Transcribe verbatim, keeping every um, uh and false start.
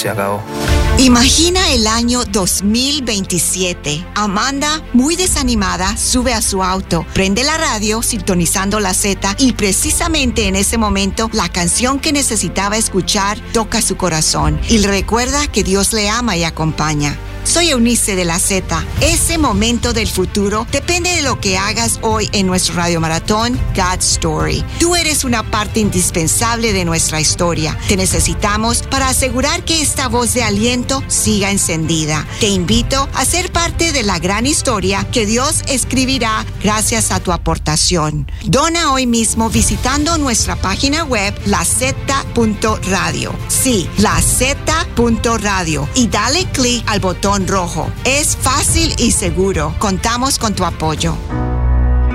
se acabó. Imagina el año dos mil veintisiete. Amanda, muy desanimada, sube a su auto, prende la radio sintonizando la Z y precisamente en ese momento la canción que necesitaba escuchar toca su corazón y le recuerda que Dios le ama y acompaña. Soy Eunice de la Z. Ese momento del futuro depende de lo que hagas hoy en nuestro Radio Maratón God's Story. Tú eres una parte indispensable de nuestra historia. Te necesitamos para asegurar que esta voz de aliento siga encendida. Te invito a ser parte de la gran historia que Dios escribirá gracias a tu aportación. Dona hoy mismo visitando nuestra página web la zeta punto radio. Sí, la zeta punto radio y dale clic al botón rojo. Es fácil y seguro. Contamos con tu apoyo.